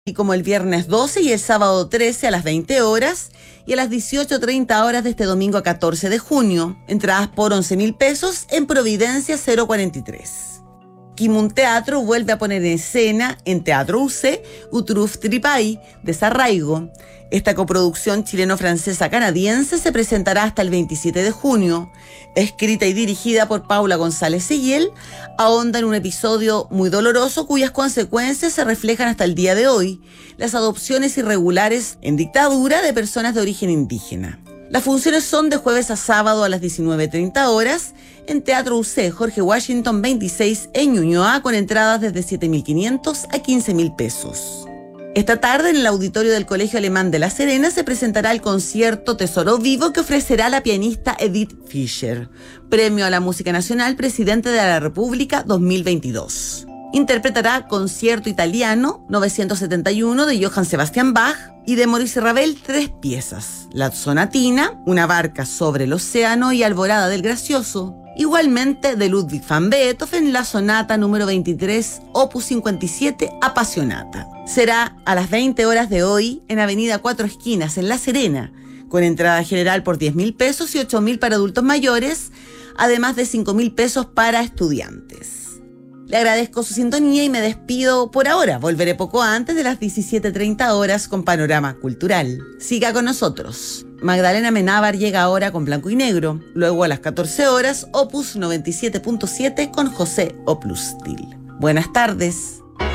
y como el viernes 12 y el sábado 13 a las 20 horas y a las 18:30 horas de este domingo 14 de junio. Entradas por 11.000 pesos en Providencia 043. Kimun Teatro vuelve a poner en escena en Teatro UC Utruf Tripay, Desarraigo. Esta coproducción chileno-francesa-canadiense se presentará hasta el 27 de junio. Escrita y dirigida por Paula González Seguiel, ahonda en un episodio muy doloroso cuyas consecuencias se reflejan hasta el día de hoy: las adopciones irregulares en dictadura de personas de origen indígena. Las funciones son de jueves a sábado a las 19:30 horas en Teatro UC Jorge Washington 26 en Ñuñoa, con entradas desde 7.500 a 15.000 pesos. Esta tarde en el auditorio del Colegio Alemán de La Serena se presentará el concierto Tesoro Vivo que ofrecerá la pianista Edith Fischer, Premio a la Música Nacional Presidente de la República 2022. Interpretará Concierto Italiano 971 de Johann Sebastian Bach y de Maurice Ravel 3 piezas: La Sonatina, Una barca sobre el océano y Alborada del Gracioso. Igualmente de Ludwig van Beethoven, la Sonata número 23, opus 57, Apasionata. Será a las 20 horas de hoy en Avenida Cuatro Esquinas, en La Serena, con entrada general por 10.000 pesos y 8.000 para adultos mayores, además de 5.000 pesos para estudiantes. Le agradezco su sintonía y me despido por ahora. Volveré poco antes de las 17:30 horas con Panorama Cultural. Siga con nosotros. Magdalena Menábar llega ahora con Blanco y Negro. Luego a las 14 horas, Opus 97.7 con José Oplustil. Buenas tardes.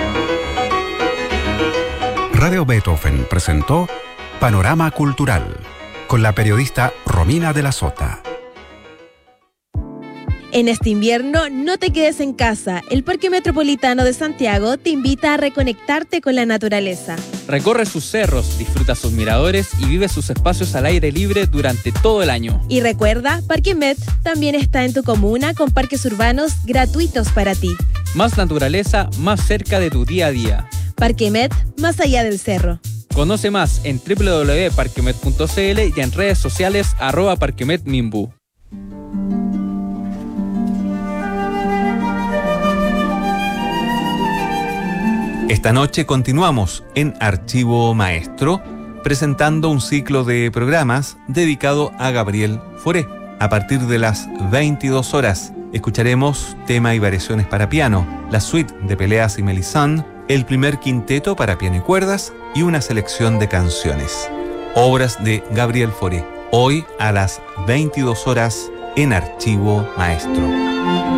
Radio Beethoven presentó Panorama Cultural con la periodista Romina de la Sota. En este invierno, no te quedes en casa. El Parque Metropolitano de Santiago te invita a reconectarte con la naturaleza. Recorre sus cerros, disfruta sus miradores y vive sus espacios al aire libre durante todo el año. Y recuerda, Parque Met también está en tu comuna con parques urbanos gratuitos para ti. Más naturaleza, más cerca de tu día a día. Parque Met, más allá del cerro. Conoce más en www.parquemet.cl y en redes sociales @parquemetminbu. Esta noche continuamos en Archivo Maestro, presentando un ciclo de programas dedicado a Gabriel Fauré. A partir de las 22 horas escucharemos tema y variaciones para piano, la suite de Peleas y Melisande, el primer quinteto para piano y cuerdas y una selección de canciones. Obras de Gabriel Fauré, hoy a las 22 horas en Archivo Maestro.